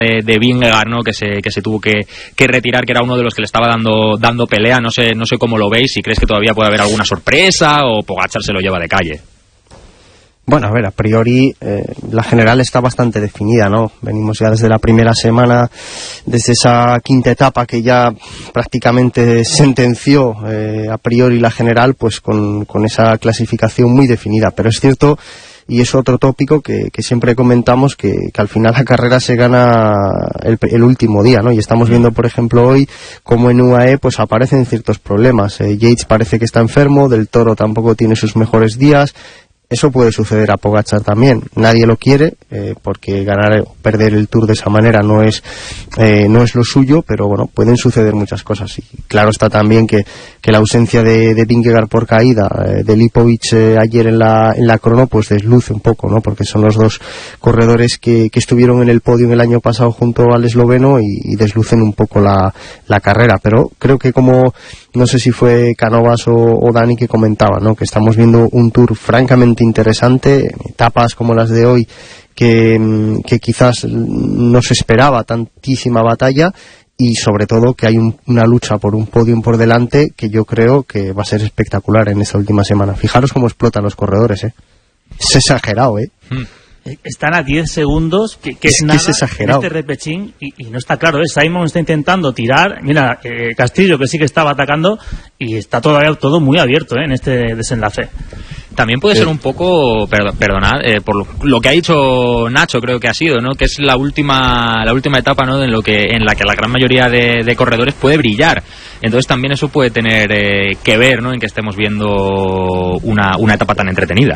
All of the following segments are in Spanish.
de Vingegaard, ¿no? que se tuvo que retirar, que era uno de los que le estaba dando pelea. No sé cómo lo veis, si crees que todavía puede haber alguna sorpresa o Pogačar se lo lleva de calle. Bueno, a ver, a priori la general está bastante definida, ¿no? Venimos ya desde la primera semana, desde esa quinta etapa que ya prácticamente sentenció a priori la general, pues con esa clasificación muy definida. Pero es cierto, y es otro tópico que siempre comentamos, que al final la carrera se gana el último día, ¿no? Y estamos viendo, por ejemplo, hoy como en UAE pues aparecen ciertos problemas. Yates parece que está enfermo, Del Toro tampoco tiene sus mejores días. Eso puede suceder a Pogačar también. Nadie lo quiere, porque ganar o perder el Tour de esa manera no es lo suyo, pero bueno, pueden suceder muchas cosas. Y claro está también que la ausencia de Vingegaard por caída, de Lipovic ayer en la crono, pues desluce un poco, ¿no? Porque son los dos corredores que estuvieron en el podio el año pasado junto al esloveno y deslucen un poco la carrera. Pero creo que, como no sé si fue Canovas o Dani que comentaba, ¿no? Que estamos viendo un Tour francamente interesante, etapas como las de hoy que quizás no se esperaba tantísima batalla, y sobre todo que hay una lucha por un podium por delante que yo creo que va a ser espectacular en esta última semana. Fijaros cómo explotan los corredores, es exagerado, Están a 10 segundos, que es nada, es exagerado. En este repechín, y no está claro, Simon está intentando tirar, mira, Castillo, que sí que estaba atacando, y está todavía todo muy abierto en este desenlace. También puede ser un poco, perdonad, por lo que ha dicho Nacho, creo que ha sido, ¿no? Que es la última etapa, ¿no? En la que la gran mayoría de corredores puede brillar. Entonces también eso puede tener que ver, ¿no? En que estemos viendo una etapa tan entretenida.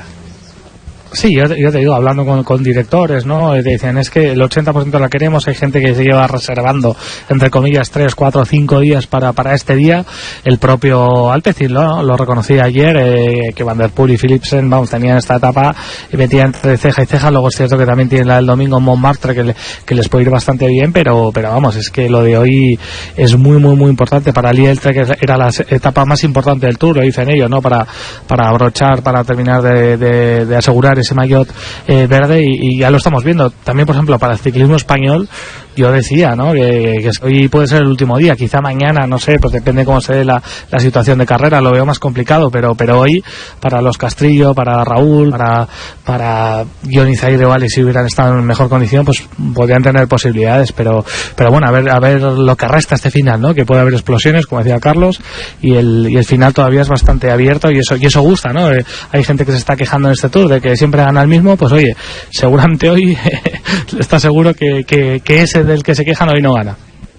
Sí, yo te digo, hablando con directores, ¿no? Dicen, es que el 80% la queremos, hay gente que se lleva reservando, entre comillas, 3, 4, 5 días para este día. El propio Alpecin lo reconocía ayer, que Van der Poel y Philipsen, vamos, tenían esta etapa y metían entre ceja y ceja. Luego es cierto que también tienen la del domingo en Montmartre, que les puede ir bastante bien, pero vamos, es que lo de hoy es muy, muy, muy importante para Lieltre, que era la etapa más importante del Tour, lo dicen ellos, ¿no? Para abrochar, para terminar de asegurar ese maillot verde, y ya lo estamos viendo. También, por ejemplo, para el ciclismo español, yo decía, ¿no? Que hoy puede ser el último día, quizá mañana, no sé, pues depende cómo se dé la situación de carrera, lo veo más complicado, pero hoy, para los Castrillo, para Raúl, para Johnny Zaire o Alex, si hubieran estado en mejor condición, pues podrían tener posibilidades, pero bueno, a ver lo que resta este final, ¿no? Que puede haber explosiones, como decía Carlos, y el final todavía es bastante abierto, y eso gusta, ¿no? Hay gente que se está quejando en este Tour de que siempre gana el mismo, pues oye, seguramente hoy está seguro que ese del que se quejan hoy no gana.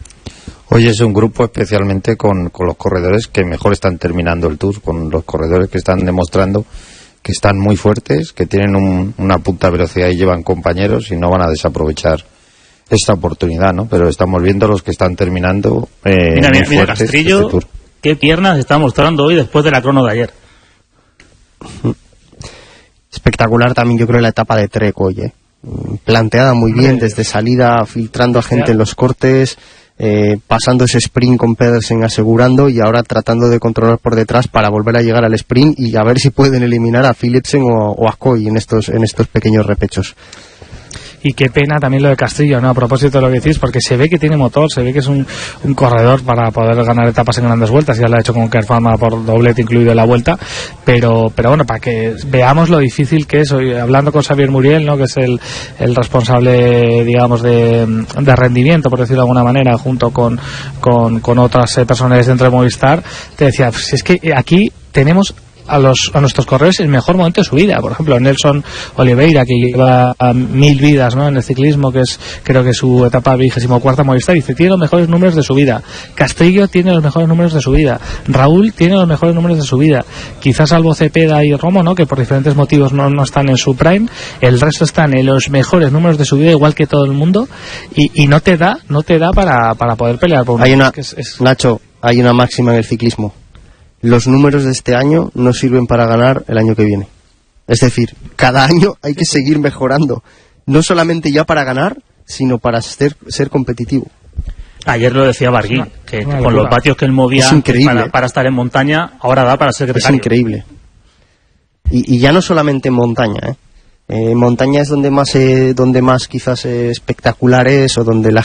Hoy es un grupo especialmente con los corredores que mejor están terminando el Tour, con los corredores que están demostrando que están muy fuertes, que tienen una punta velocidad y llevan compañeros y no van a desaprovechar esta oportunidad, ¿no? Pero estamos viendo los que están terminando mira, fuertes Castrillo, este Tour. Qué piernas está mostrando hoy después de la crono de ayer. Espectacular también, yo creo, la etapa de Trek hoy, planteada muy bien desde salida, filtrando a gente en los cortes, pasando ese sprint con Pedersen asegurando, y ahora tratando de controlar por detrás para volver a llegar al sprint y a ver si pueden eliminar a Philipsen o a Coy en estos pequeños repechos. Y qué pena también lo de Castillo, ¿no? A propósito de lo que decís, porque se ve que tiene motor, se ve que es un corredor para poder ganar etapas en grandes vueltas. Ya lo ha hecho con Kerfarma por doblete incluido en la vuelta, pero bueno, para que veamos lo difícil que es. Hoy, hablando con Xavier Muriel, ¿no? Que es el responsable, digamos, de rendimiento, por decirlo de alguna manera, junto con otras personas dentro de Movistar, te decía, pues es que aquí tenemos a nuestros corredores el mejor momento de su vida. Por ejemplo, Nelson Oliveira, que lleva 1000 vidas, ¿no? En el ciclismo, que es, creo que su etapa 24ª Movistar, dice, tiene los mejores números de su vida. Castillo tiene los mejores números de su vida. Raúl tiene los mejores números de su vida. Quizás salvo Cepeda y Romo, ¿no? Que por diferentes motivos no están en su prime. El resto están en los mejores números de su vida, igual que todo el mundo, y no te da para poder pelear por Nacho, hay una máxima en el ciclismo: los números de este año no sirven para ganar el año que viene. Es decir, cada año hay que seguir mejorando, no solamente ya para ganar, sino para ser competitivo. Ayer lo decía Barguín, que con los vatios que él movía para estar en montaña, ahora da para ser gregario. Es increíble. Y ya no solamente en montaña, Montaña es donde más quizás espectacular es, o donde la